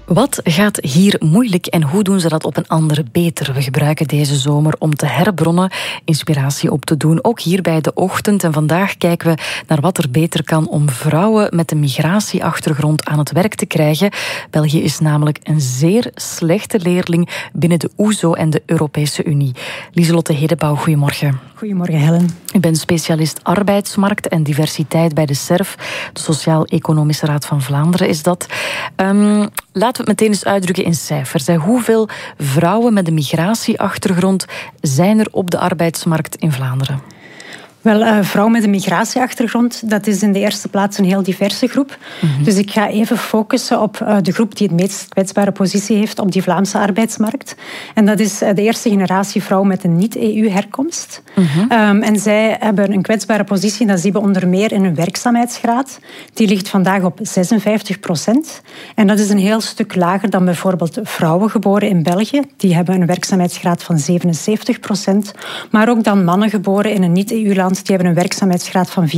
Wat gaat hier moeilijk en hoe doen ze dat op een andere beter? We gebruiken deze zomer om te herbronnen, inspiratie op te doen, ook hier bij De Ochtend. En vandaag kijken we naar wat er beter kan om vrouwen met een migratieachtergrond aan het werk te krijgen. België is namelijk een zeer slechte leerling binnen de OESO en de Europese Unie. Lieselotte Hedebouw, goedemorgen. Goedemorgen, Helen. U bent specialist arbeidsmarkt en diversiteit bij de SERV, de Sociaal-Economische Raad van Vlaanderen is dat. Laten we het meteen eens uitdrukken in cijfers. Hoeveel vrouwen met een migratieachtergrond zijn er op de arbeidsmarkt in Vlaanderen? Wel, vrouwen met een migratieachtergrond, dat is in de eerste plaats een heel diverse groep. Mm-hmm. Dus ik ga even focussen op de groep die het meest kwetsbare positie heeft op die Vlaamse arbeidsmarkt. En dat is de eerste generatie vrouwen met een niet-EU-herkomst. Mm-hmm. En zij hebben een kwetsbare positie, dat zien we onder meer in hun werkzaamheidsgraad. Die ligt vandaag op 56%. En dat is een heel stuk lager dan bijvoorbeeld vrouwen geboren in België. Die hebben een werkzaamheidsgraad van 77%. Maar ook dan mannen geboren in een niet-EU-land. Die hebben een werkzaamheidsgraad van 74%.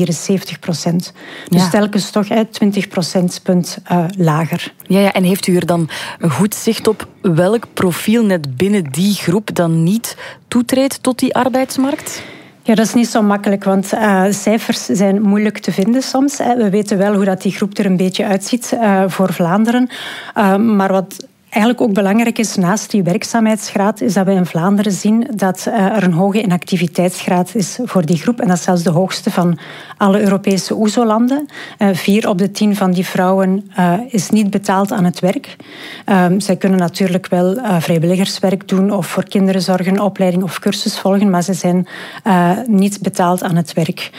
Dus telkens toch 20 procentpunt lager. Ja, en heeft u er dan een goed zicht op welk profiel net binnen die groep dan niet toetreedt tot die arbeidsmarkt? Ja, dat is niet zo makkelijk, want cijfers zijn moeilijk te vinden soms. We weten wel hoe dat die groep er een beetje uitziet voor Vlaanderen. Maar wat eigenlijk ook belangrijk is naast die werkzaamheidsgraad, is dat we in Vlaanderen zien dat er een hoge inactiviteitsgraad is voor die groep. En dat is zelfs de hoogste van alle Europese OESO-landen. 4 op de 10 van die vrouwen is niet betaald aan het werk. Zij kunnen natuurlijk wel vrijwilligerswerk doen of voor kinderen zorgen, opleiding of cursus volgen, maar ze zijn niet betaald aan het werk.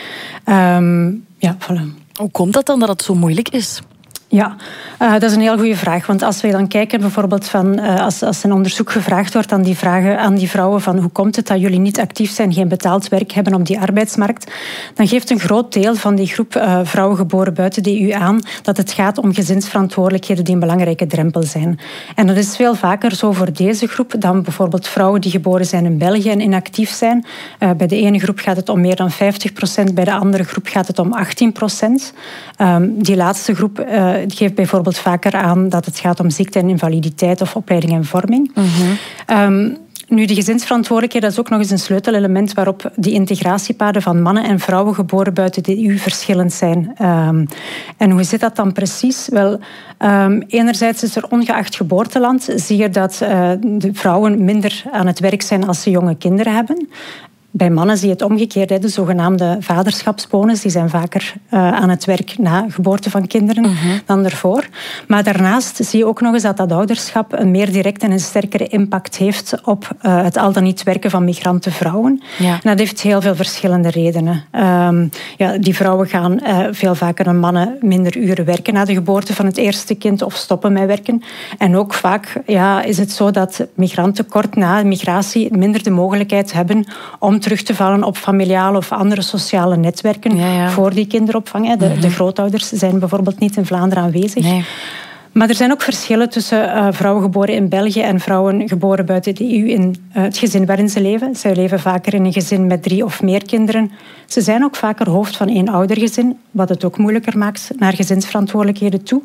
Voilà. Hoe komt dat dan dat het zo moeilijk is? Ja, dat is een heel goede vraag. Want als we dan kijken bijvoorbeeld van als een onderzoek gevraagd wordt aan die vrouwen van hoe komt het dat jullie niet actief zijn, geen betaald werk hebben op die arbeidsmarkt, dan geeft een groot deel van die groep vrouwen geboren buiten de EU aan dat het gaat om gezinsverantwoordelijkheden die een belangrijke drempel zijn. En dat is veel vaker zo voor deze groep dan bijvoorbeeld vrouwen die geboren zijn in België en inactief zijn. Bij de ene groep gaat het om meer dan 50%, bij de andere groep gaat het om 18%. Die laatste groep geeft bijvoorbeeld vaker aan dat het gaat om ziekte en invaliditeit of opleiding en vorming. Mm-hmm. Nu, die gezinsverantwoordelijkheid, dat is ook nog eens een sleutelelement waarop die integratiepaden van mannen en vrouwen geboren buiten de EU verschillend zijn. En hoe zit dat dan precies? Wel, enerzijds is er ongeacht geboorteland, zie je dat de vrouwen minder aan het werk zijn als ze jonge kinderen hebben. Bij mannen zie je het omgekeerd, de zogenaamde vaderschapsbonus. Die zijn vaker aan het werk na geboorte van kinderen dan ervoor. Maar daarnaast zie je ook nog eens dat ouderschap een meer directe en een sterkere impact heeft op het al dan niet werken van migrantenvrouwen. Ja. En dat heeft heel veel verschillende redenen. Die vrouwen gaan veel vaker dan mannen minder uren werken na de geboorte van het eerste kind of stoppen met werken. En ook vaak is het zo dat migranten kort na migratie minder de mogelijkheid hebben om terug te vallen op familiale of andere sociale netwerken voor die kinderopvang. De grootouders zijn bijvoorbeeld niet in Vlaanderen aanwezig. Nee. Maar er zijn ook verschillen tussen vrouwen geboren in België en vrouwen geboren buiten de EU in het gezin waarin ze leven. Zij leven vaker in een gezin met 3 of meer kinderen. Ze zijn ook vaker hoofd van 1 oudergezin, wat het ook moeilijker maakt naar gezinsverantwoordelijkheden toe.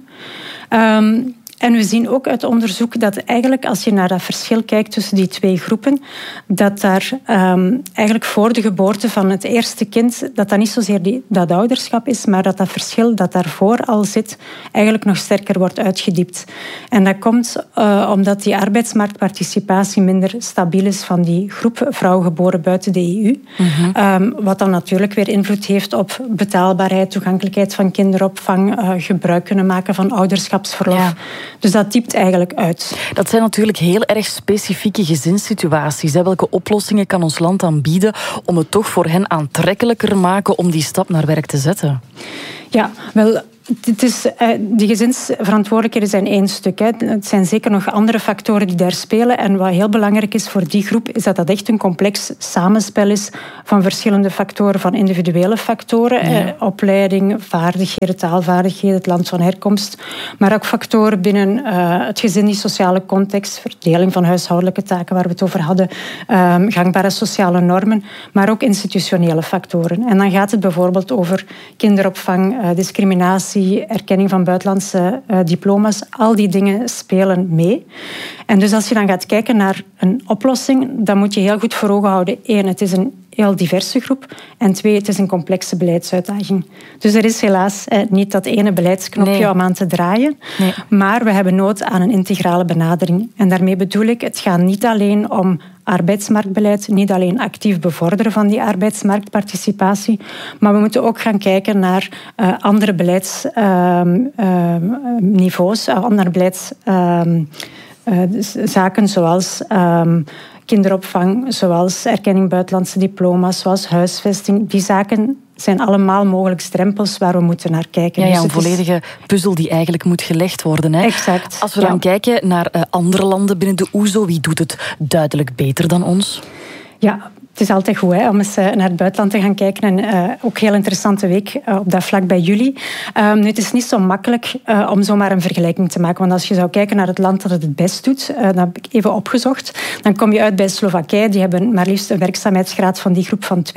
En we zien ook uit onderzoek dat eigenlijk als je naar dat verschil kijkt tussen die 2 groepen, dat daar eigenlijk voor de geboorte van het eerste kind, dat niet zozeer dat ouderschap is, maar dat verschil dat daarvoor al zit, eigenlijk nog sterker wordt uitgediept. En dat komt omdat die arbeidsmarktparticipatie minder stabiel is van die groep vrouwen geboren buiten de EU. Wat dan natuurlijk weer invloed heeft op betaalbaarheid, toegankelijkheid van kinderopvang, gebruik kunnen maken van ouderschapsverlof. Ja. Dus dat typt eigenlijk uit. Dat zijn natuurlijk heel erg specifieke gezinssituaties. Welke oplossingen kan ons land dan bieden om het toch voor hen aantrekkelijker maken om die stap naar werk te zetten? Ja, wel, die gezinsverantwoordelijkheden zijn 1 stuk. Het zijn zeker nog andere factoren die daar spelen. En wat heel belangrijk is voor die groep, is dat dat echt een complex samenspel is van verschillende factoren, van individuele factoren. Ja. Opleiding, vaardigheden, taalvaardigheden, het land van herkomst. Maar ook factoren binnen het gezin, die sociale context, verdeling van huishoudelijke taken waar we het over hadden, gangbare sociale normen, maar ook institutionele factoren. En dan gaat het bijvoorbeeld over kinderopvang, discriminatie, erkenning van buitenlandse diploma's. Al die dingen spelen mee. En dus als je dan gaat kijken naar een oplossing, dan moet je heel goed voor ogen houden. 1, het is een heel diverse groep. En 2, het is een complexe beleidsuitdaging. Dus er is helaas niet dat ene beleidsknopje om aan te draaien. Nee. Maar we hebben nood aan een integrale benadering. En daarmee bedoel ik, het gaat niet alleen om arbeidsmarktbeleid, niet alleen actief bevorderen van die arbeidsmarktparticipatie, maar we moeten ook gaan kijken naar andere beleidsniveaus, andere beleidszaken zoals kinderopvang, zoals erkenning buitenlandse diploma's, zoals huisvesting. Die zaken zijn allemaal mogelijk drempels waar we moeten naar kijken. Ja, een volledige puzzel die eigenlijk moet gelegd worden. Hè? Exact. Als we dan kijken naar andere landen binnen de OESO, wie doet het duidelijk beter dan ons? Ja, het is altijd goed om eens naar het buitenland te gaan kijken. En ook een heel interessante week op dat vlak bij jullie. Nu, het is niet zo makkelijk om zomaar een vergelijking te maken. Want als je zou kijken naar het land dat het best doet, dat heb ik even opgezocht, dan kom je uit bij Slowakije. Die hebben maar liefst een werkzaamheidsgraad van die groep van 82%.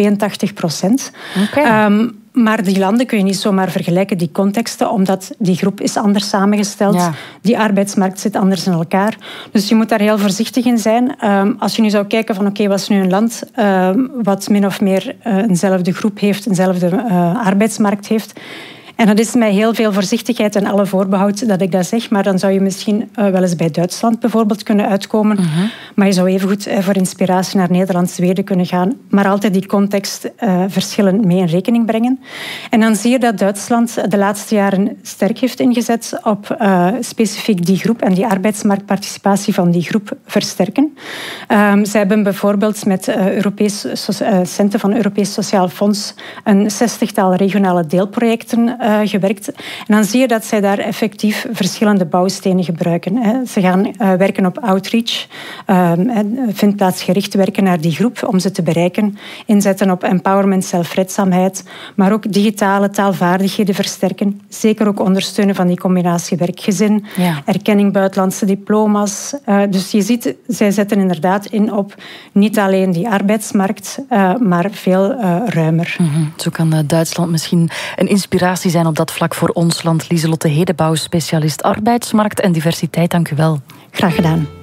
Okay. Maar die landen kun je niet zomaar vergelijken, die contexten, omdat die groep is anders samengesteld. Ja. Die arbeidsmarkt zit anders in elkaar. Dus je moet daar heel voorzichtig in zijn. Als je nu zou kijken van oké, wat is nu een land wat min of meer eenzelfde groep heeft, eenzelfde arbeidsmarkt heeft. En dat is met heel veel voorzichtigheid en alle voorbehoud dat ik dat zeg. Maar dan zou je misschien wel eens bij Duitsland bijvoorbeeld kunnen uitkomen. Uh-huh. Maar je zou evengoed voor inspiratie naar Nederland, Zweden kunnen gaan. Maar altijd die contextverschillen mee in rekening brengen. En dan zie je dat Duitsland de laatste jaren sterk heeft ingezet op specifiek die groep en die arbeidsmarktparticipatie van die groep versterken. Zij hebben bijvoorbeeld met centen van Europees Sociaal Fonds een 60-tal regionale deelprojecten gewerkt. En dan zie je dat zij daar effectief verschillende bouwstenen gebruiken. Ze gaan werken op outreach, vindplaatsgericht werken naar die groep om ze te bereiken, inzetten op empowerment, zelfredzaamheid, maar ook digitale taalvaardigheden versterken. Zeker ook ondersteunen van die combinatie werk-gezin, erkenning buitenlandse diploma's. Dus je ziet, zij zetten inderdaad in op niet alleen die arbeidsmarkt, maar veel ruimer. Mm-hmm. Zo kan Duitsland misschien een inspiratie zijn op dat vlak voor ons land. Lieselotte Hedebouw, specialist arbeidsmarkt en diversiteit. Dank u wel. Graag gedaan.